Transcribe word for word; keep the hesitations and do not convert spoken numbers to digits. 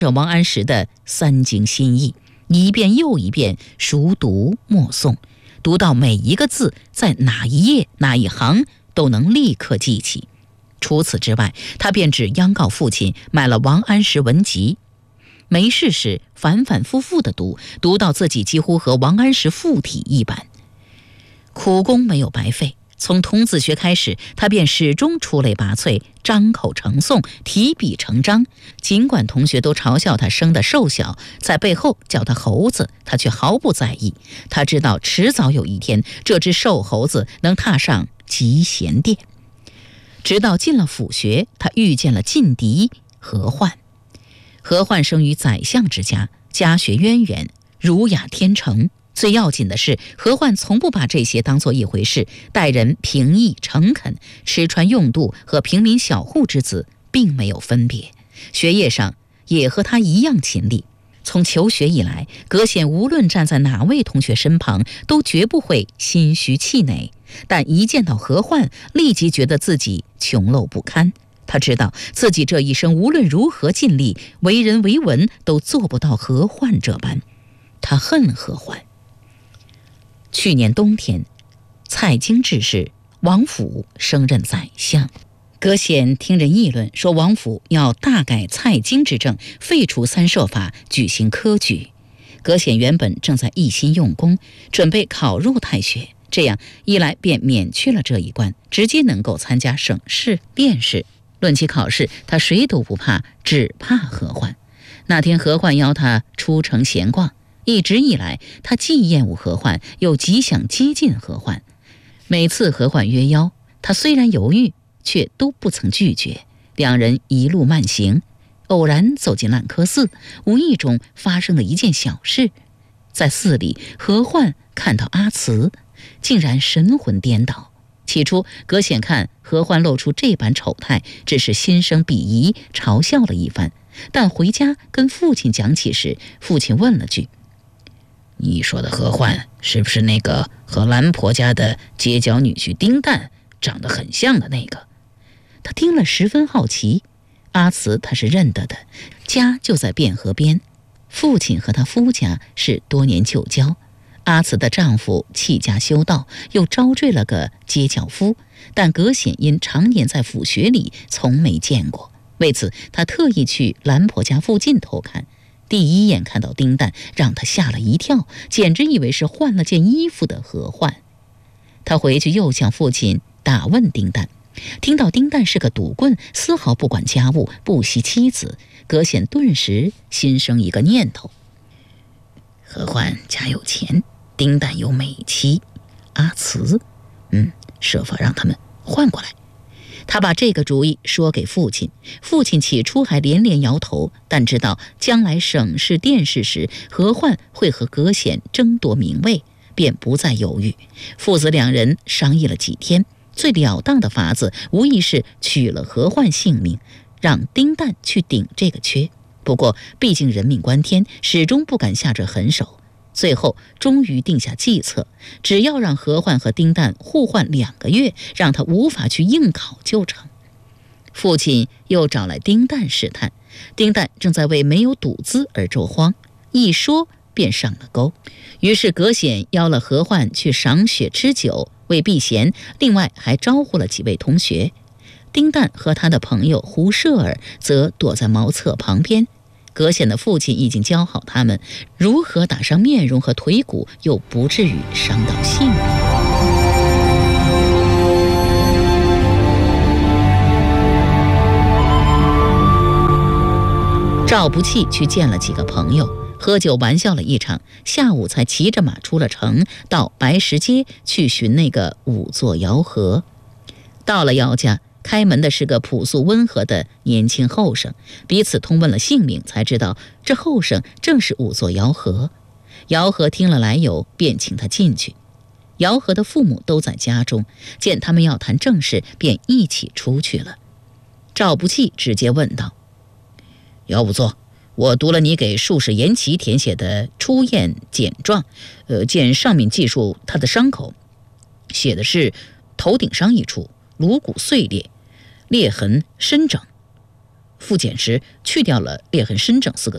着王安石的三经心意，一遍又一遍熟读默诵，读到每一个字在哪一页哪一行都能立刻记起。除此之外，他便只央告父亲买了王安石文集，没事时反反复复地读，读到自己几乎和王安石附体一般。苦功没有白费，从童子学开始，他便始终出类拔萃，张口成诵，提笔成章。尽管同学都嘲笑他生得瘦小，在背后叫他猴子，他却毫不在意。他知道迟早有一天，这只瘦猴子能踏上集贤殿。直到进了府学，他遇见了劲敌何焕。何焕生于宰相之家，家学渊源，儒雅天成。最要紧的是，何焕从不把这些当作一回事，待人平易诚恳，吃穿用度和平民小户之子并没有分别，学业上也和他一样勤力。从求学以来，葛显无论站在哪位同学身旁，都绝不会心虚气馁，但一见到何焕，立即觉得自己穷陋不堪。他知道自己这一生无论如何尽力，为人为文都做不到何焕这般。他恨何焕。去年冬天，蔡京致仕，王府升任宰相。葛显听人议论说，王府要大改蔡京之政，废除三社法，举行科举。葛显原本正在一心用功，准备考入太学，这样一来便免去了这一关，直接能够参加省试、殿试。论起考试，他谁都不怕，只怕何焕。那天何焕邀他出城闲逛，一直以来他既厌恶何焕，又极想接近何焕。每次何焕约邀，他虽然犹豫，却都不曾拒绝。两人一路慢行，偶然走进烂柯寺，无意中发生了一件小事。在寺里，何焕看到阿慈，竟然神魂颠倒。起初葛显看何焕露出这般丑态，只是心生鄙夷，嘲笑了一番。但回家跟父亲讲起时，父亲问了句：“你说的何焕是不是那个和兰婆家的结交女婿丁旦长得很像的那个？”他听了十分好奇。阿慈他是认得的，家就在汴河边，父亲和他夫家是多年旧交。阿慈的丈夫弃家修道，又招赘了个接教夫，但葛显因常年在府学里，从没见过。为此他特意去兰婆家附近偷看，第一眼看到丁旦，让他吓了一跳，简直以为是换了件衣服的何焕。他回去又向父亲打问丁旦，听到丁旦是个赌棍，丝毫不管家务，不惜妻子，葛显顿时心生一个念头：何焕家有钱，丁旦有美妻，阿慈，嗯，设法让他们换过来。他把这个主意说给父亲，父亲起初还连连摇头，但知道将来省试殿试时何焕会和葛显争夺名位，便不再犹豫。父子两人商议了几天，最了当的法子无疑是取了何焕性命，让丁旦去顶这个缺。不过毕竟人命关天，始终不敢下这狠手。最后终于定下计策，只要让何焕和丁旦互换两个月，让他无法去应考就成。父亲又找来丁旦试探，丁旦正在为没有赌资而咒慌，一说便上了钩。于是葛显邀了何焕去赏雪吃酒，为避嫌，另外还招呼了几位同学。丁旦和他的朋友胡舍尔则躲在茅厕旁边。葛显的父亲已经教好他们如何打伤面容和腿骨，又不至于伤到性命。赵不弃去见了几个朋友，喝酒玩笑了一场，下午才骑着马出了城，到白石街去寻那个仵作姚和。到了姚家，开门的是个朴素温和的年轻后生，彼此通问了姓名，才知道这后生正是仵作姚和。姚和听了来由，便请他进去。姚和的父母都在家中，见他们要谈正事，便一起出去了。赵不弃直接问道：“姚仵作，我读了你给术士严琦填写的出验简状，呃，见上面记述他的伤口，写的是头顶伤一处，颅骨碎裂，裂痕深整。复检时去掉了裂痕深整四个